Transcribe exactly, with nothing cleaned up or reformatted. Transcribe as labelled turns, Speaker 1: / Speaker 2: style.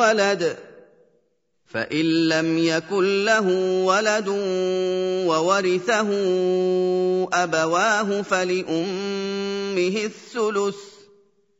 Speaker 1: وَلَدٌ فَإِن لَّمْ يَكُن لَّهُ وَلَدٌ وَوَرِثَهُ أَبَوَاهُ فَلِأُمِّهِ الثُّلُثُ